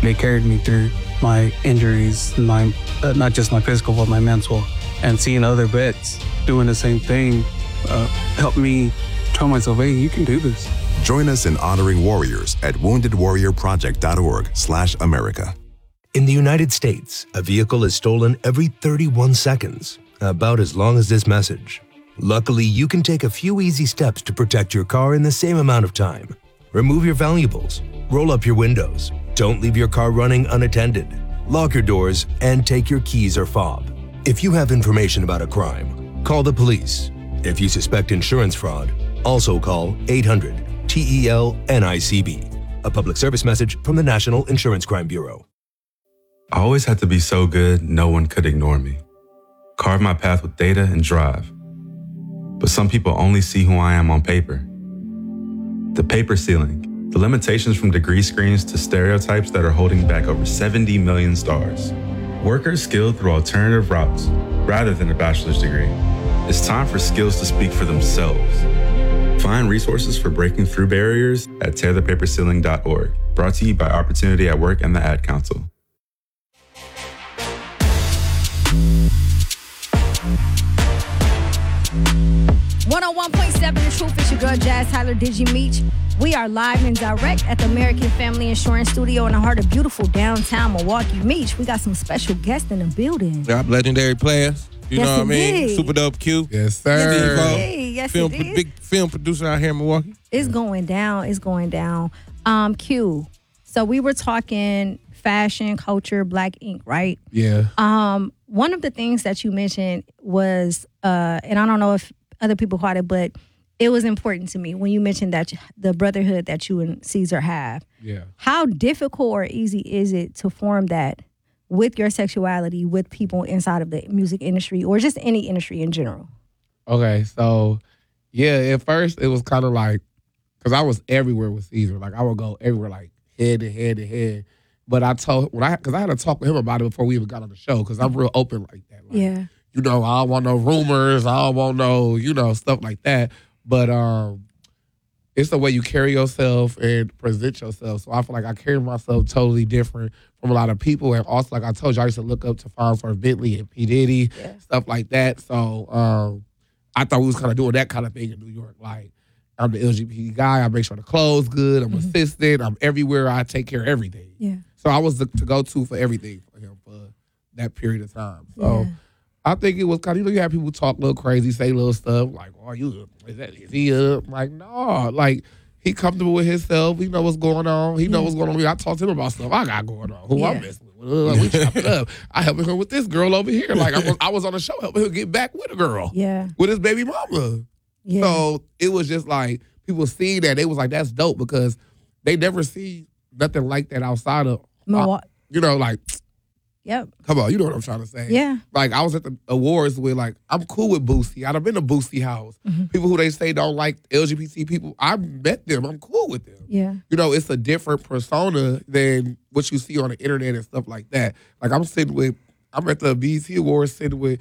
They carried me through my injuries, not just my physical, but my mental. And seeing other vets doing the same thing helped me tell myself, hey, you can do this. Join us in honoring warriors at woundedwarriorproject.org/America. In the United States, a vehicle is stolen every 31 seconds, about as long as this message. Luckily, you can take a few easy steps to protect your car in the same amount of time. Remove your valuables, roll up your windows, don't leave your car running unattended, lock your doors, and take your keys or fob. If you have information about a crime, call the police. If you suspect insurance fraud, also call 800-TEL-NICB. A public service message from the National Insurance Crime Bureau. I always had to be so good, no one could ignore me. Carve my path with data and drive. But some people only see who I am on paper. The paper ceiling, the limitations from degree screens to stereotypes that are holding back over 70 million stars. Workers skilled through alternative routes rather than a bachelor's degree. It's time for skills to speak for themselves. Find resources for breaking through barriers at tearthepaperceiling.org. Brought to you by Opportunity at Work and the Ad Council. 101.7 The Truth. It's your girl Jazz Tyler Digi Meech. We are live and direct at the American Family Insurance Studio in the heart of beautiful downtown Milwaukee. Meech, we got some special guests in the building. Got legendary players. You Yes, know what I mean? indeed. Super Dope Q. Yes, sir. Yes, film, it is. big film producer out here in Milwaukee. It's going down. It's going down. Q. So we were talking fashion, culture, Black ink, right? Yeah. One of the things that you mentioned was, and I don't know if other people caught it, but it was important to me when you mentioned that the brotherhood that you and Caesar have. Yeah. How difficult or easy is it to form that with your sexuality with people inside of the music industry or just any industry in general? Okay, so yeah, at first it was kind of like, because I was everywhere with Caesar. Like I would go everywhere, like head to head to head. But because I had to talk with him about it before we even got on the show, because I'm real open like that. Like, Yeah. you know, I don't want no rumors. I don't want no, stuff like that. But it's the way you carry yourself and present yourself. So I feel like I carry myself totally different from a lot of people. And also, like I told you, I used to look up to Fonzworth Bentley and P. Diddy, stuff like that. So I thought we was kind of doing that kind of thing in New York. Like, I'm the LGBT guy. I make sure the clothes good. I'm assistant. I'm everywhere. I take care of everything. Yeah. So I was the to-go-to for everything for him for that period of time. So Yeah. I think it was kind of, you have people talk a little crazy, say little stuff like, oh, is he up? Like, no. Like, he comfortable with himself. He know what's going on. He know what's going on. I talked to him about stuff I got going on. Who I'm messing with. We chop it up. I helping him with this girl over here. Like, I was on the show helping him get back with a girl. Yeah. With his baby mama. Yeah. So it was just like, people see that. They was like, that's dope, because they never see nothing like that outside of, Milwaukee. like, Yep. come on, you know what I'm trying to say. Yeah. Like, I was at the awards with, like, I'm cool with Boosie. I've been to Boosie house. People who they say don't like LGBT people, I met them. I'm cool with them. Yeah. You know, it's a different persona than what you see on the internet and stuff like that. Like, I'm at the BET Awards sitting with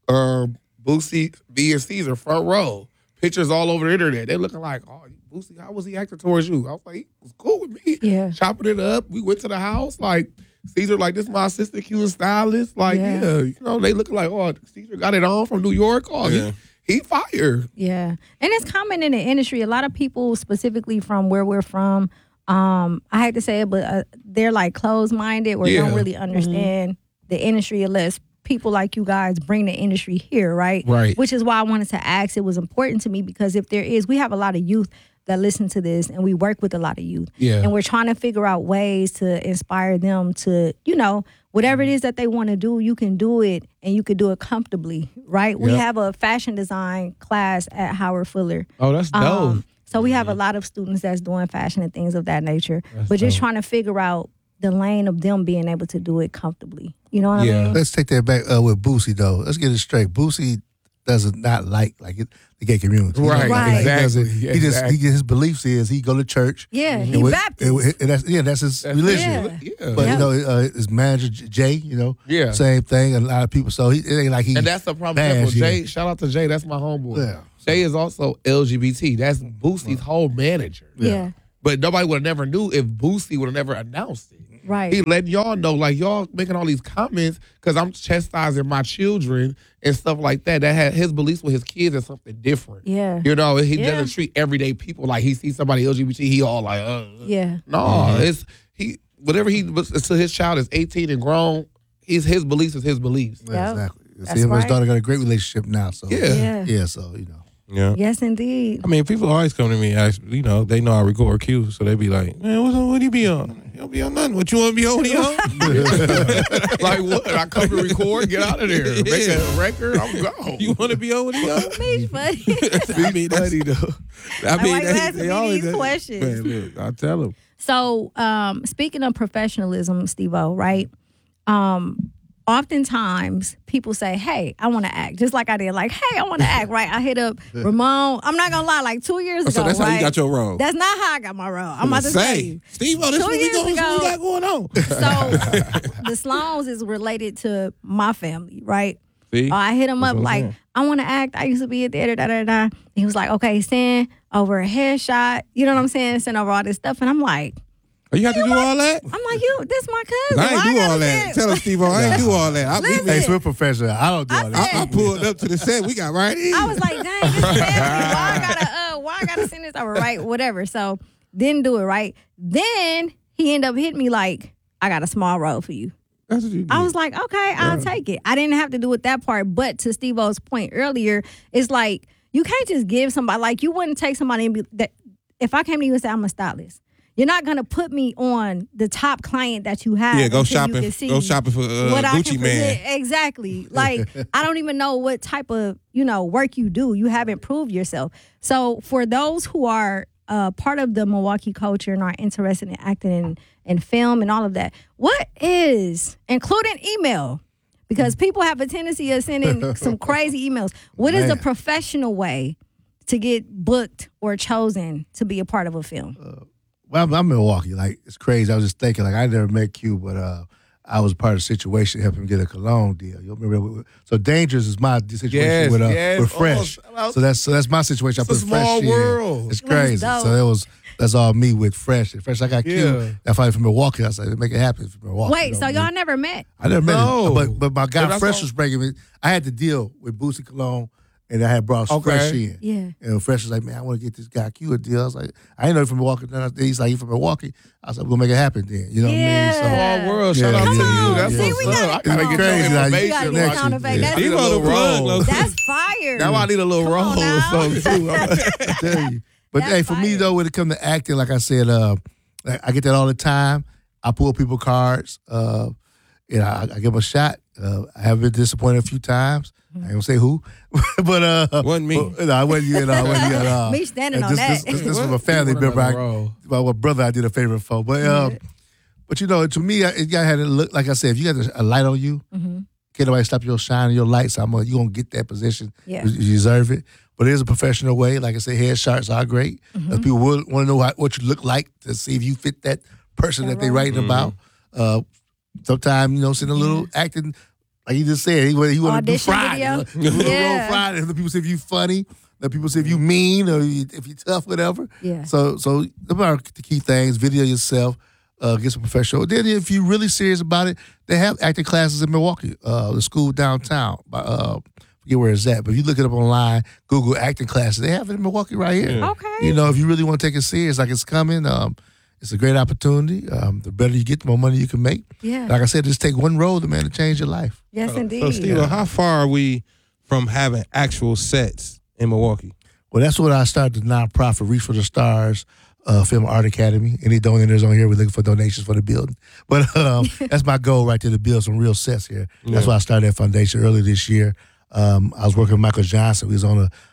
Boosie, B, and Caesar, front row. Pictures all over the internet. They looking like, oh, Boosie, how was he acting towards you? I was like, he was cool with me. Yeah. Chopping it up. We went to the house. Like, Caesar, like, this is my assistant Q and stylist. Like, they looking like, oh, Caesar got it on from New York. Oh, he fired. Yeah. And it's common in the industry. A lot of people, specifically from where we're from, I hate to say it, but they're like closed-minded or don't really understand the industry unless people like you guys bring the industry here, right? Right. Which is why I wanted to ask. It was important to me because if there is, we have a lot of youth that listen to this and we work with a lot of youth. Yeah. And we're trying to figure out ways to inspire them to, whatever it is that they want to do, you can do it and you can do it comfortably, right? We have a fashion design class at Howard Fuller. Oh, that's dope. So we have a lot of students that's doing fashion and things of that nature. But just trying to figure out the lane of them being able to do it comfortably. You know what I mean? Let's take that back with Boosie, though. Let's get it straight. Boosie does not like the gay community. Right. Exactly. He just his beliefs is he go to church. Yeah, he Baptist. That's his religion. Yeah. But his manager Jay, same thing. A lot of people. So it ain't like he. And that's the problem. Jay, shout out to Jay. That's my homeboy. Yeah. Jay is also LGBT. That's Boosie's whole manager. Yeah. But nobody would have never knew if Boosie would have never announced it. Right. He letting y'all know, like, y'all making all these comments because I'm chastising my children and stuff like that. That had his beliefs with his kids is something different. Yeah. You know, he Yeah. doesn't treat everyday people like he sees somebody LGBT, he all like, Yeah. No, it's whatever he was until his child is 18 and grown, his beliefs is his beliefs. Yeah, exactly. That's See, him and his right. daughter got a great relationship now. So Yeah. so you know. Yeah. Yes, indeed. I mean, people always come to me and ask, you know, they know I record Q, so they be like, man, what do you be on? You don't be on nothing. What you want to be on? What you on? Like what? I come to record, get out of there. Make a record, I'm gone. You want to be on? What you on? Beach buddy. I mean, that's, I mean, like to ask me these man, questions. look, I tell them. So, speaking of professionalism, Steve-O, right? Oftentimes people say, hey, I want to act. Just like I did. Like, hey, I want to act, right? I hit up Ramon. I'm not going to lie, like 2 years ago, So that's right? how you got your role. That's not how I got my role. I'm about to tell you. Steve, this is 2 what we years got going on. So, the Sloans is related to my family, right? See? I hit him That's up what I'm like, saying. I want to act. I used to be a theater, da-da-da. He was like, okay, send over a headshot. You know what I'm saying? Send over all this stuff. And I'm like, Oh, you have to do all that? I'm like, this my cousin. I ain't Why do all gotta that. send- Tell him, Steve, I ain't do all that. Listen. Hey, we're professional. I don't do all that. said- I pulled up to the set. We got right in. I was like, dang, this is family. Why I gotta send this over, right? Whatever. So didn't do it, right? Then he ended up hitting me like, I got a small role for you. That's what you did. I was like, okay, I'll take it. I didn't have to do it that part. But to Steve-O's point earlier, it's like, you can't just give somebody, like you wouldn't take somebody and be that. If I came to you and said, I'm a stylist, you're not going to put me on the top client that you have. Yeah, go until shopping. You can see Go shopping for what I Gucci can Man. present. Exactly. Like, I don't even know what type of, work you do. You haven't proved yourself. So for those who are part of the Milwaukee culture and are interested in acting and film and all of that, what is, including email, because people have a tendency of sending some crazy emails. What is a professional way to get booked or chosen to be a part of a film? Well, I'm Milwaukee. Like, it's crazy. I was just thinking, like, I never met Q, but I was part of the situation helping him get a cologne deal. You remember? So Dangerous is my situation with Fresh. So that's my situation. It's I put a small Fresh in. world. It's crazy. That's So that's all me with Fresh. And Fresh, I got Yeah. Q. I fight from Milwaukee. I said, make it happen from Milwaukee. Wait, You know so what I y'all mean? never met? I never met No. him. But my guy Yeah, that's Fresh all- was bringing me. I had to deal with Boosie Cologne, and I had brought Okay. Fresh in. Yeah. And Fresh was like, man, I want to get this guy Q a deal. I was like, I ain't know you from Milwaukee. Then he's like, you from Milwaukee? I was like, we'll make it happen then. You know what I mean? So, Yeah. Small world. Shout Yeah, out Come to on. you. That's See, what's we up. gotta- I gotta come get on. your Crazy how you- You information. gotta Next get sound you- effect. yeah. That's, Steve on the roll. that's fire. Now I need a little Come on roll or now. something too. I tell you. But That's hey, for me fire. though, when it comes to acting, like I said, I get that all the time. I pull people cards. I give them a shot. I have been disappointed a few times. I ain't gonna say who, but Wasn't me. No, I wasn't you. I wasn't you at all. Me standing And on that. This was a family member. My brother, I did a favor for, but to me, it got to look like I said. If you got a light on you, can't nobody stop your shine and your light. So you gonna get that position. Yeah. You deserve it. But it is a professional way. Like I said, headshots are great. People want to know what you look like to see if you fit that person that they're writing about. Sometimes, send a little acting, like you just said, he want to do Audition Friday. video. A little Yeah. role Friday. The people say if you funny. The people say if you mean or if you tough, whatever. Yeah. So those are the key things. Video yourself. Get some professional. Then if you're really serious about it, they have acting classes in Milwaukee. The school downtown. Forget where it's at. But if you look it up online, Google acting classes. They have it in Milwaukee right here. Okay. If you really want to take it serious, like it's coming, it's a great opportunity. The better you get, the more money you can make. Yeah. Like I said, just take one road, man, to change your life. Yes, indeed. So, Steve, how far are we from having actual sets in Milwaukee? Well, that's what I started the nonprofit Reach for the Stars Film Art Academy. Any donors on here, we're looking for donations for the building. But that's my goal right there, to build some real sets here. That's why I started that foundation earlier this year. I was working with Michael Johnson. We was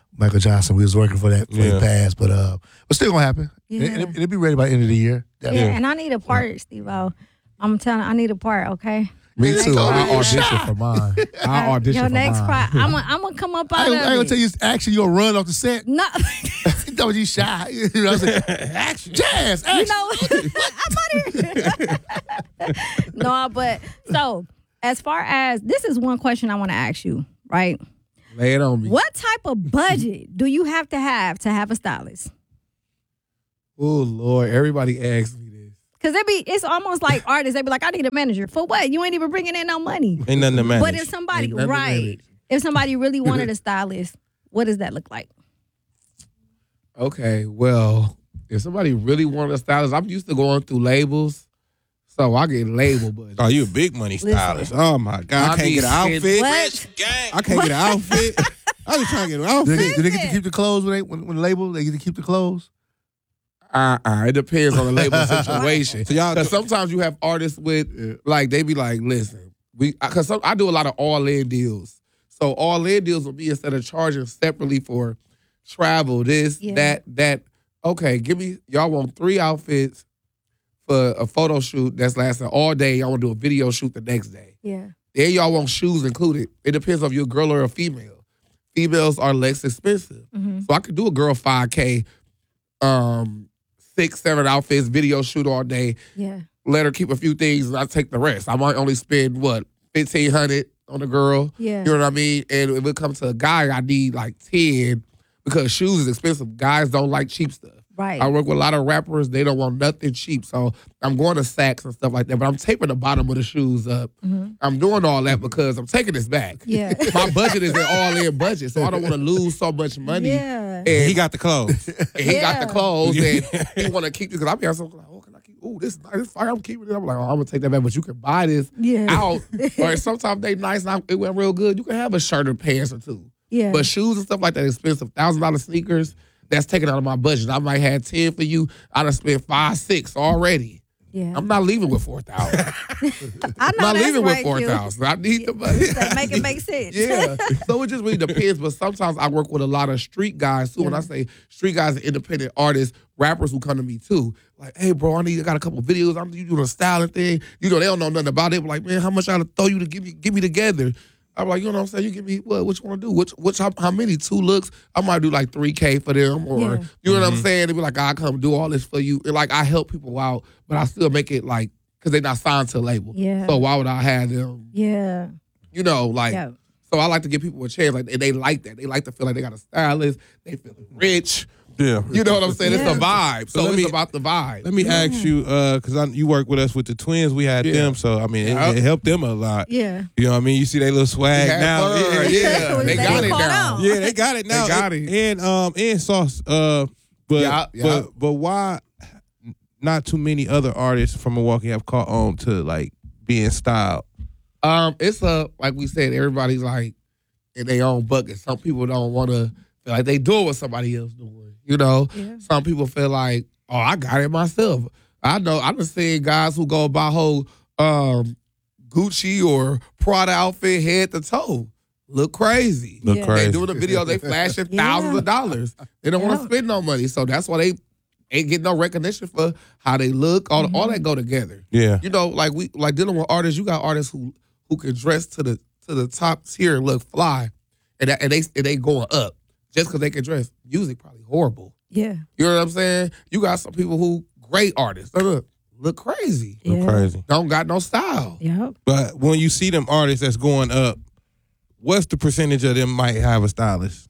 working for that for the past, but still gonna happen. Yeah. And it'll be ready by the end of the year. Yeah, Definitely. and I need a part, Steve-O. I'm telling you, I need a part, okay? Me Next too. part. I audition for mine. I audition Your for next mine. part, I'm gonna come up I out ain't of gonna it. tell you, actually, you're gonna run off the set. No, You thought you shy. You know what I'm saying? Action. Jazz. you Action. know, I'm out here. No, but so as far as this is one question I want to ask you, right? Lay it on me. What type of budget do you have to have a stylist? Oh Lord, everybody asks me this. Cause it's almost like artists. They be like, I need a manager for what? You ain't even bringing in no money. Ain't nothing to manage. But if somebody, Ain't nothing to right? manage. If somebody really wanted a stylist, what does that look like? Okay, well, if somebody really wanted a stylist, I'm used to going through labels, so I get label budget. Oh, you a big money stylist. Oh, my God. I can't get an outfit. What? I can't get an outfit. I just trying to get an outfit. Do they get to keep the clothes when label? They get to keep the clothes? It depends on the label situation. So y'all, Because sometimes you have artists with, like, they be like, listen, because I do a lot of all-in deals. So all-in deals will be instead of charging separately for travel, this, that. Okay, y'all want 3 outfits for a photo shoot that's lasting all day. Y'all want to do a video shoot the next day. Yeah. Then y'all want shoes included. It depends if you're a girl or a female. Females are less expensive. Mm-hmm. So I could do a girl 5K, 6, 7 outfits, video shoot all day. Yeah. Let her keep a few things and I take the rest. I might only spend, $1,500 on a girl. Yeah. You know what I mean? And if it comes to a guy, I need like 10 because shoes is expensive. Guys don't like cheap stuff. Right. I work with a lot of rappers. They don't want nothing cheap. So I'm going to Saks and stuff like that. But I'm taping the bottom of the shoes up. Mm-hmm. I'm doing all that because I'm taking this back. Yeah. My budget is an all-in budget. So I don't want to lose so much money. Yeah. And he got the clothes. he got the clothes Yeah. and he want to keep it because I'm here something like, oh, can I keep? Oh, this is nice. This fire. I'm keeping it. I'm like, oh, I'm gonna take that back, but you can buy this out. Or sometimes they nice and it went real good. You can have a shirt or pants or 2. Yeah. But shoes and stuff like that expensive. $1,000 sneakers. That's taken out of my budget. I might have 10 for you. I done spent 5, 6 already. Yeah. I'm not leaving with 4,000. I know I'm not that's leaving right, with 4,000. I need the money. Make it make sense. Yeah. So it just really depends. But sometimes I work with a lot of street guys too. When I say street guys are independent artists, rappers who come to me too. Like, hey, bro, I got a couple of videos. You doing a styling thing. You know, they don't know nothing about it. But like, man, how much I gotta throw you to get me together? I'm like, you know what I'm saying? You give me what you want to do? How many? 2 looks? I might do like 3K for them, or you know what I'm saying? They be like, I come do all this for you. And like, I help people out, but I still make it like because they're not signed to a label. Yeah. So why would I have them? Yeah. You know, like. Yeah. So I like to give people a chance. Like, and they like that. They like to feel like they got a stylist. They feel rich. Yeah. You know what I'm saying? Yeah. It's the vibe. So let it's me- about the vibe. Let me ask you, because you work with us with the twins. We had them, so I mean, it helped them a lot. Yeah. You know what I mean? You see they little swag They had now. fun. Yeah. They got it caught now. on. Yeah, they got it now. They got it. And Sauce. But why not too many other artists from Milwaukee have caught on to like being styled? It's like we said, everybody's like in their own bucket. Some people don't want to feel like they doing what somebody else doing. You know, some people feel like, oh, I got it myself. I know. I've been seeing guys who go buy whole Gucci or Prada outfit head to toe. Look crazy. Look Yeah. crazy. They doing the video, they flashing thousands of dollars. They don't want to spend no money. So that's why they ain't getting no recognition for how they look. All that go together. Yeah. You know, like dealing with artists, you got artists who can dress to the top tier and look fly. And they going up just because they can dress. Music probably horrible. Yeah. You know what I'm saying? You got some people who great artists. They look crazy. Look crazy. Don't got no style. Yep. But when you see them artists that's going up, what's the percentage of them might have a stylist?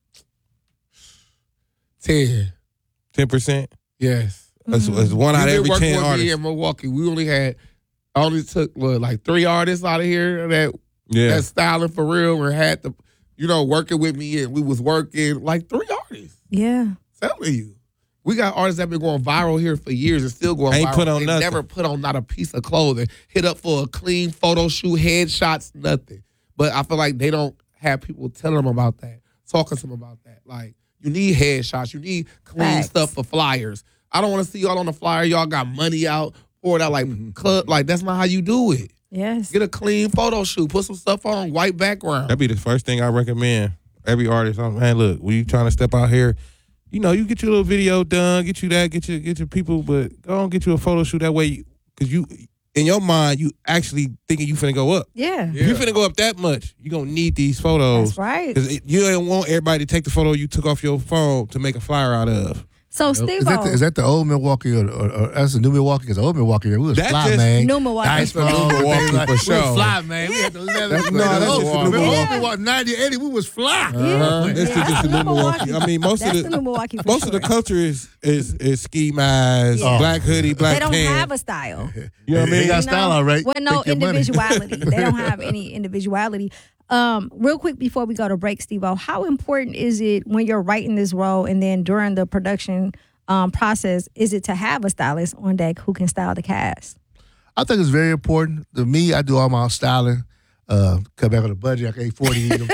10. 10%? Yes. That's 1 out of every 10 with me artists. in Milwaukee. I only took 3 artists out of here that's styling for real and had to, working with me, and we was working like 3 artists. Yeah. Telling you. We got artists that been going viral here for years and still going Ain't viral. put on they nothing. never put on not a piece of clothing. Hit up for a clean photo shoot, headshots, nothing. But I feel like they don't have people telling them about that, talking to them about that. Like, you need headshots. You need clean stuff for flyers. I don't want to see y'all on the flyer. Y'all got money out, pour it out like club. Like, that's not how you do it. Yes. Get a clean photo shoot. Put some stuff on, white background. That'd be the first thing I recommend. Every artist, man, look, when you trying to step out here, you get your little video done, get you that, get your people, but go on, get you a photo shoot that way, because you, in your mind, you actually thinking you finna go up. Yeah. If you finna go up that much, you gonna need these photos. That's right. Because you don't want everybody to take the photo you took off your phone to make a flyer out of. So, Steve, is that the old Milwaukee or that's the new Milwaukee? Because the old Milwaukee, we was fly, man. New Milwaukee. Nice That's the new Milwaukee for sure. We was fly, man. We had the leather. No, that's just the new Milwaukee. Milwaukee, 90, 80, we was fly. It's just the new Milwaukee. I mean, most of the culture is ski masks, black hoodie, black pants. They don't have a style. You know what I mean? They got style, all right. With no Take your money. individuality. They don't have any individuality. Real quick before we go to break, Steve-O, how important is it when you're writing this role and then during the production process, is it to have a stylist on deck who can style the cast? I think it's very important. To me, I do all my styling. Cut back on the budget. I can't 40s and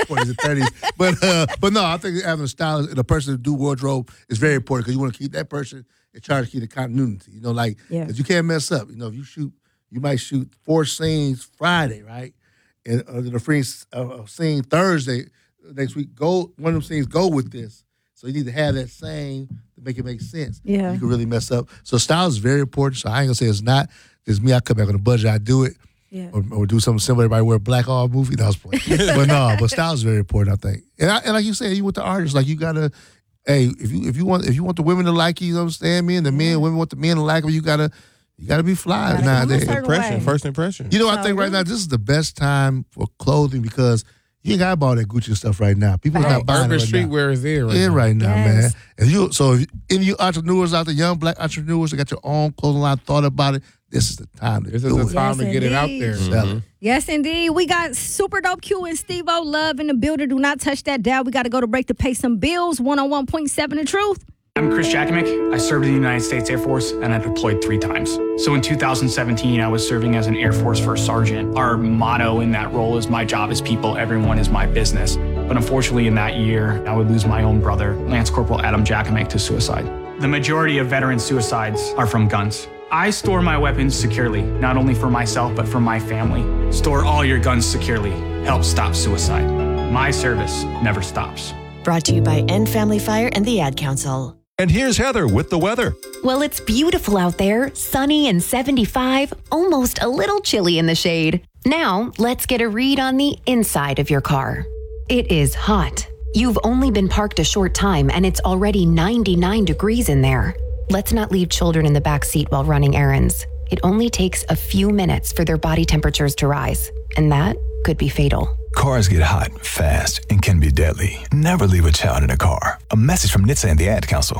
30s. But no, I think having a stylist and a person to do wardrobe is very important because you want to keep that person and try to keep the continuity. You know, like, because you can't mess up. You know, if you might shoot 4 scenes Friday, right? And the free scene Thursday next week, one of them scenes go with this. So you need to have that same to make it make sense. Yeah. You can really mess up. So style is very important. So I ain't gonna say it's not. It's me, I cut back on the budget, I do it. Yeah. Or do something similar. Everybody wear black all movie. That was playing. but style is very important, I think. And like you said, you with the artists, like you gotta, hey, if you want the women to like you, you understand me, and the women want the men to like them, you gotta be fly nowadays. First impression. You know, I think right now this is the best time for clothing because you ain't got to buy that Gucci stuff right now. People are not buying Urban it right streetwear is in right now, man. Yes. If you entrepreneurs out there, young black entrepreneurs that got your own clothing line, thought about it, this is the time to do it. This is the time to get it out there. Sell it. Yes, indeed. We got Super Dope Q and Steve-O Love in the building. Do not touch that dial. We got to go to break to pay some bills. 101.7 The Truth. I'm Chris Jakovic. I served in the United States Air Force and I deployed 3 times. So in 2017, I was serving as an Air Force First Sergeant. Our motto in that role is my job is people, everyone is my business. But unfortunately in that year, I would lose my own brother, Lance Corporal Adam Jakovic, to suicide. The majority of veteran suicides are from guns. I store my weapons securely, not only for myself, but for my family. Store all your guns securely. Help stop suicide. My service never stops. Brought to you by End Family Fire and the Ad Council. And here's Heather with the weather. Well, it's beautiful out there, sunny and 75, almost a little chilly in the shade. Now, let's get a read on the inside of your car. It is hot. You've only been parked a short time and it's already 99 degrees in there. Let's not leave children in the back seat while running errands. It only takes a few minutes for their body temperatures to rise, and that could be fatal. Cars get hot, fast, and can be deadly. Never leave a child in a car. A message from NHTSA and the Ad Council.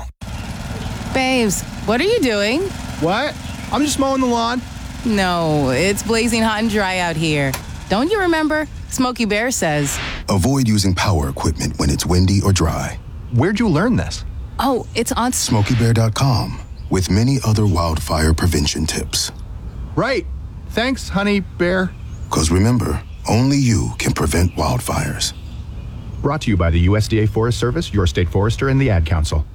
Babes, what are you doing? What? I'm just mowing the lawn. No, it's blazing hot and dry out here. Don't you remember? Smokey Bear says. Avoid using power equipment when it's windy or dry. Where'd you learn this? Oh, it's on SmokeyBear.com with many other wildfire prevention tips. Right. Thanks, honey bear. Because remember, only you can prevent wildfires. Brought to you by the USDA Forest Service, your state forester, and the Ad Council.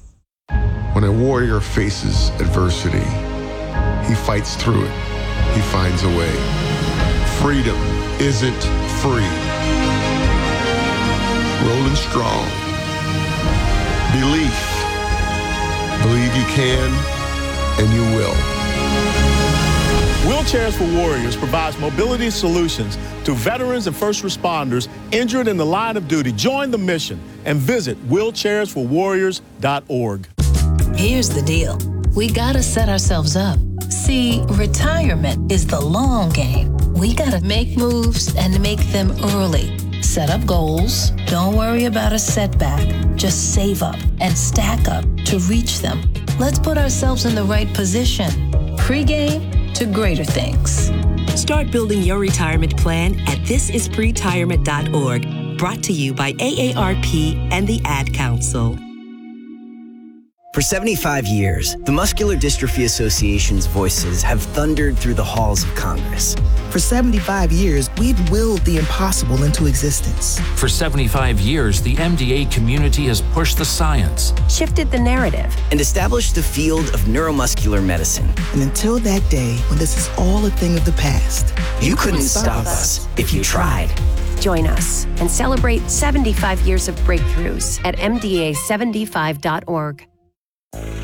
When a warrior faces adversity, he fights through it. He finds a way. Freedom isn't free. Rolling strong. Belief. Believe you can, and you will. Wheelchairs for Warriors provides mobility solutions to veterans and first responders injured in the line of duty. Join the mission and visit wheelchairsforwarriors.org. Here's the deal. We gotta set ourselves up. See, retirement is the long game. We gotta make moves and make them early. Set up goals. Don't worry about a setback. Just save up and stack up to reach them. Let's put ourselves in the right position. Pre-game to greater things. Start building your retirement plan at thisispretirement.org. Brought to you by AARP and the Ad Council. For 75 years, the Muscular Dystrophy Association's voices have thundered through the halls of Congress. For 75 years, we've willed the impossible into existence. For 75 years, the MDA community has pushed the science, shifted the narrative, and established the field of neuromuscular medicine. And until that day, when this is all a thing of the past, you couldn't stop us if you tried. Join us and celebrate 75 years of breakthroughs at MDA75.org.